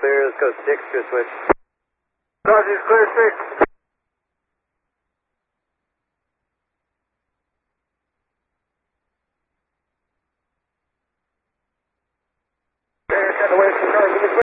clear. Let's go 6 to a switch. Dodgers clear 6. Away from car,